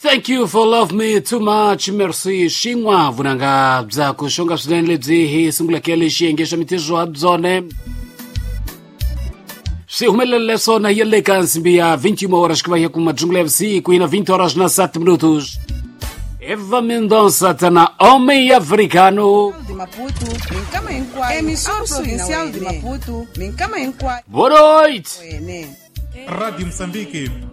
Thank you for love me too much. Merci. Shingwa vunanga bza kushonga swinene lebzi hi sungula kele shiengesha mitizo abzone. Si humelele sona yele kansimbi ya 21 horas kwa ya kumajungla FC kuina 20 horas na 7 minutos. Eva Mendonça tá na Homem Africano. De Maputo, Mincama Enquai. Emissora provincial de Maputo, Mincama Enquai. Boa noite. Rádio Moçambique,